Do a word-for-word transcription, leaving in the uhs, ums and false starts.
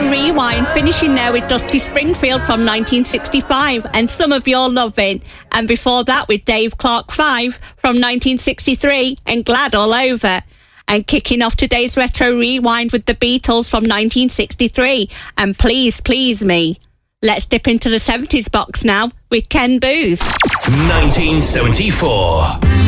Rewind, finishing there with Dusty Springfield from nineteen sixty-five and Some of Your Lovin'. And before that with Dave Clark five from nineteen sixty-three and Glad All Over. And kicking off today's Retro Rewind with the Beatles from nineteen sixty-three and Please Please Me. Let's dip into the seventies box now with Ken Booth. nineteen seventy-four.